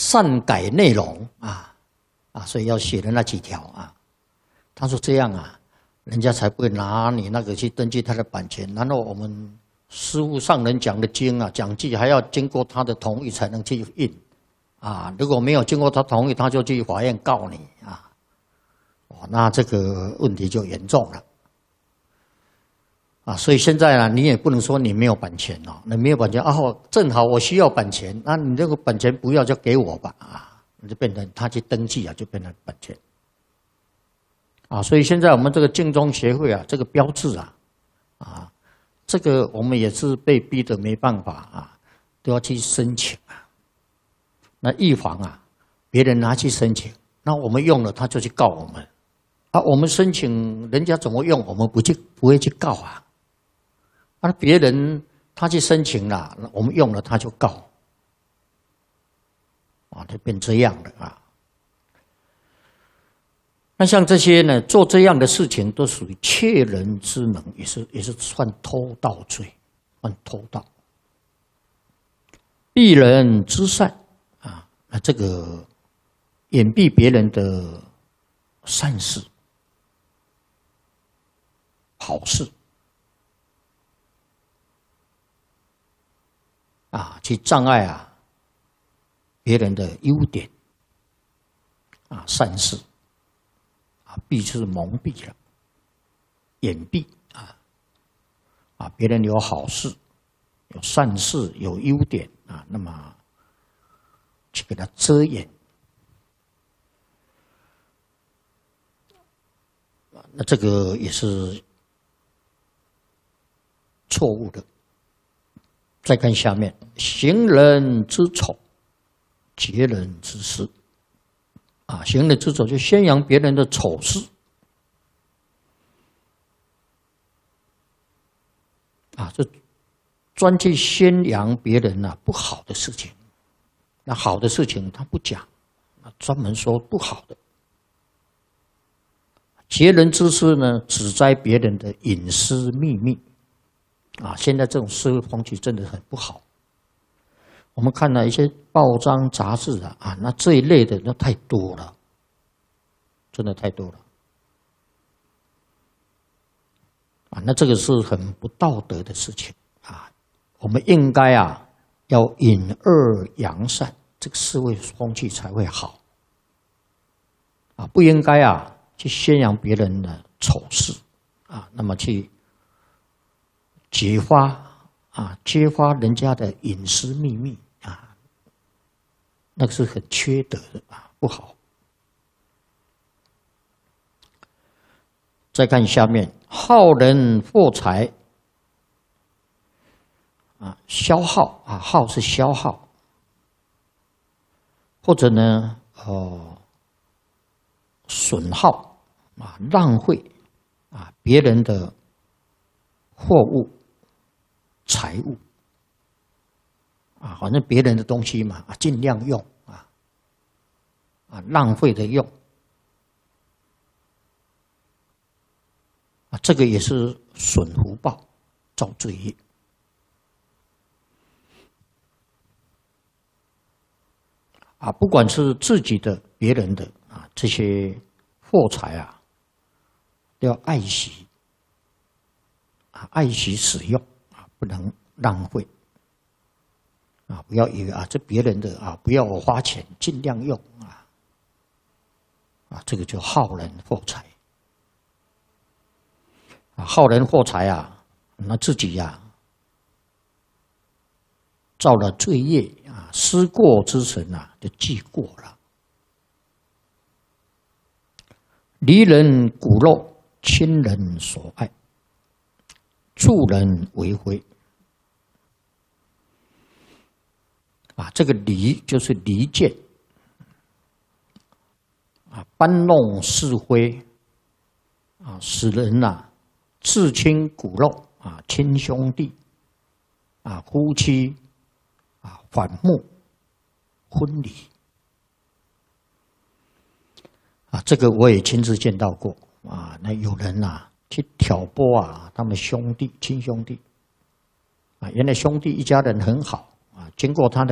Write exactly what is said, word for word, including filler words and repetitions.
擅改内容啊啊，所以要写的那几条啊。他说这样啊，人家才不会拿你那个去登记他的版权。然后我们师父上人讲的经啊、讲记还要经过他的同意才能去印啊。如果没有经过他同意，他就去法院告你啊。哦，那这个问题就严重了。啊，所以现在呢，你也不能说你没有版权哦，你没有版权啊，正好我需要版权，那你这个版权不要就给我吧，啊，就变成他去登记啊，就变成版权。啊，所以现在我们这个净宗协会啊，这个标志啊，啊，这个我们也是被逼得没办法啊，都要去申请啊。那预防啊，别人拿去申请，那我们用了他就去告我们，啊，我们申请人家怎么用，我们不去不会去告啊。那别人他去申请了，我们用了他就告，啊，就变这样的啊。那像这些呢，做这样的事情都属于窃人之能，也是也是算偷盗罪，算偷盗。避人之善啊，那这个掩蔽别人的善事、好事。啊，去障碍啊别人的优点啊善事啊，避是蒙蔽了，掩蔽啊啊，别人有好事、有善事、有优点啊，那么去给他遮掩。那这个也是错误的。再看下面，行人之丑，劫人之私。啊，行人之丑就宣扬别人的丑事。啊，这专去宣扬别人啊不好的事情，那好的事情他不讲，啊，专门说不好的。劫人之私呢，指摘别人的隐私秘密。啊，现在这种社会风气真的很不好。我们看了一些报章杂志啊，啊，那这一类的那太多了，真的太多了。啊，那这个是很不道德的事情啊。我们应该啊，要隐恶扬善，这个社会风气才会好。啊，不应该啊去宣扬别人的丑事啊，那么去揭发啊，揭发人家的隐私秘密啊，那个是很缺德的啊，不好。再看下面，耗人获财啊，消耗啊，耗是消耗，或者呢，哦，损耗啊，浪费啊，别人的货物。财物啊，反正别人的东西嘛，啊，尽量用啊，啊，浪费的用啊，这个也是损福报，造罪业啊。不管是自己的、别人的啊，这些货财啊，都要爱惜啊，爱惜使用。不能浪费啊！不要以为啊，这别人的啊，不要我花钱，尽量用啊啊，这个就耗人获财啊，耗人获财啊，那自己呀、啊、造了罪业啊，思过之神啊，就记过了。离人骨肉，亲人所爱。助人为非啊，这个离就是离间啊，搬弄是非啊，使人呐、啊、至亲骨肉啊，亲兄弟啊，夫妻啊反目婚离啊，这个我也亲自见到过啊，那有人呐、啊。去挑拨啊，他们兄弟、亲兄弟啊，原来兄弟一家人很好啊，经过他的。